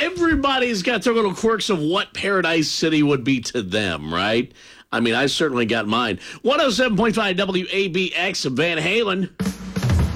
everybody's got their little quirks of what Paradise City would be to them, right? I mean, I certainly got mine. 107.5 WABX, Van Halen.